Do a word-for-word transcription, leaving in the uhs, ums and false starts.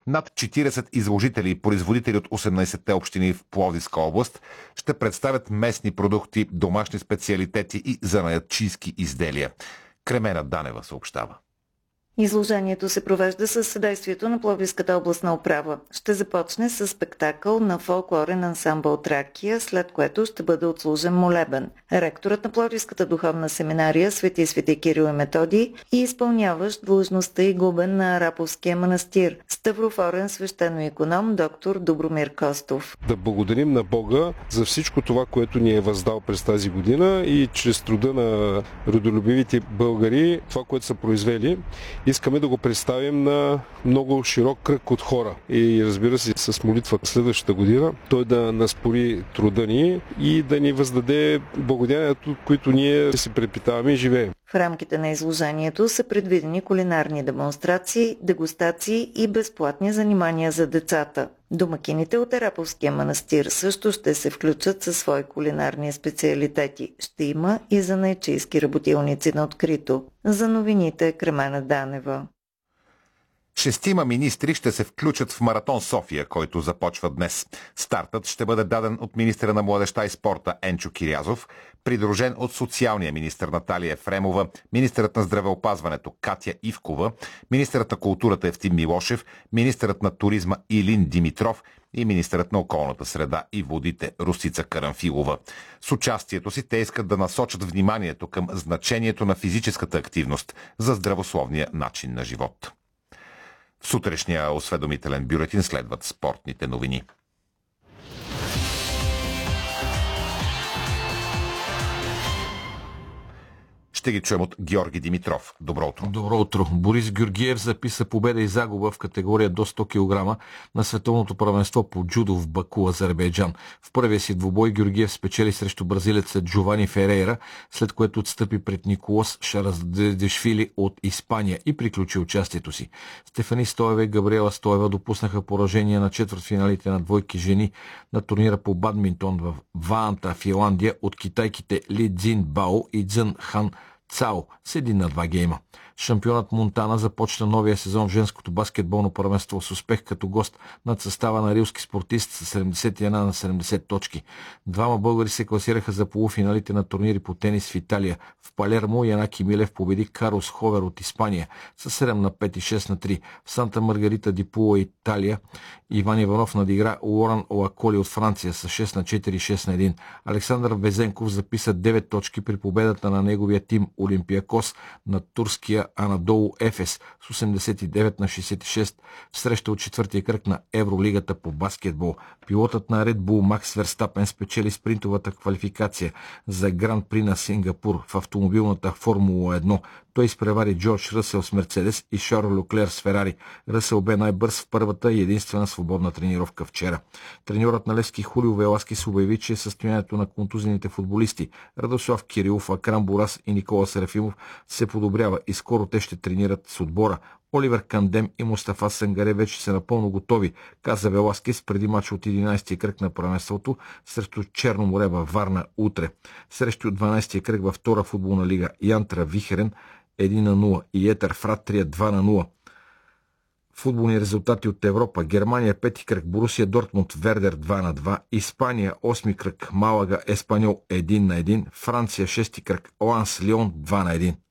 Над четиридесет изложители и производители от осемнадесетте общини в Пловдивска област ще представят местни продукти, домашни специалитети и занаятчийски изделия. Кремена Данева съобщава. Изложението се провежда със съдействието на Пловдивската областна управа. Ще започне с спектакъл на фолклорен ансамбъл Тракия, след което ще бъде отслужен молебен. Ректорът на Пловдивската духовна семинария Свети Свети Кирил и Методий и изпълняващ длъжността и губен на Араповския манастир, ставрофорен свещено-иконом доктор Добромир Костов. Да благодарим на Бога за всичко това, което ни е въздал през тази година и чрез труда на родолюбивите българи, това, което са произвели, искаме да го представим на много широк кръг от хора. И разбира се, с молитва следващата година, той да наспори труда ни и да ни въздаде благодеянието, които ние се препитаваме и живеем. В рамките на изложението са предвидени кулинарни демонстрации, дегустации и безплатни занимания за децата. Домакините от Араповския манастир също ще се включат със свои кулинарни специалитети. Ще има и занаятчийски работилници на открито. За новините Кремена Данева. Шестима министри ще се включат в Маратон София, който започва днес. Стартът ще бъде даден от министъра на младежта и спорта Енчо Кирязов, придружен от социалния министър Наталия Ефремова, министърът на здравеопазването Катя Ивкова, министърът на културата Евтим Милошев, министърът на туризма Илин Димитров и министърът на околната среда и водите Русица Карамфилова. С участието си те искат да насочат вниманието към значението на физическата активност за здравословния начин на живот. В сутрешния осведомителен бюлетин следват спортните новини. Ще ги чуем от Георги Димитров. Добро утро. Добро утро. Борис Георгиев записа победа и загуба в категория до сто килограма на световното първенство по джудо в Баку, Азербайджан. В първия си двубой Георгиев спечели срещу бразилеца Джовани Ферейра, след което отстъпи пред Николас Шараздешвили от Испания и приключи участието си. Стефани Стоева и Габриела Стоева допуснаха поражение на четвъртфиналите на двойки жени на турнира по бадминтон в Ваанта, Финландия от китайките Ли Цзин Бао и Цзън Хан Цао с един на два гейма. Шампионът Монтана започна новия сезон в женското баскетболно първенство с успех като гост над състава на рилски спортист с седемдесет и една на седемдесет точки. Двама българи се класираха за полуфиналите на турнири по тенис в Италия. В Палермо Янаки Милев победи Карлос Ховер от Испания с седем на пет и шест на три. В Санта Маргарита ди Пула, Италия, Иван Иванов надигра Лоран Олаколи от Франция с шест на четири и шест на един. Александър Везенков записа девет точки при победата на неговия тим Олимпиакос на турския Анадолу Ефес с осемдесет и девет на шейсет и шест в среща от четвъртия кръг на Евролигата по баскетбол. Пилотът на Red Bull Макс Верстапен спечели спринтовата квалификация за Гран При на Сингапур в автомобилната Формула едно. Той изпревари Джордж Ръсел с Мерцедес и Шарл Леклер с Ферари. Ръсел бе най-бърз в първата и единствена свободна тренировка вчера. Треньорът на Левски Хулио Веласкис обяви, че състоянието на контузените футболисти Радослав Кирилов, Акрам Борас и Никола Серафимов се подобрява и скоро те ще тренират с отбора. Оливер Кандем и Мустафа Сангаре вече са напълно готови, каза Веласкис преди мач от единайсетия кръг на първенството срещу Черно море във Варна утре. Срещу от дванайсетия кръг във втора футболна лига Янтра Вихерен едно на нула и Етер Фратрия два на нула. Футболни резултати от Европа. Германия пети кръг Борусия Дортмунд Вердер два на два. Испания осми кръг Малага Еспаньол едно на едно. Франция шести кръг Ланс Лион два на едно.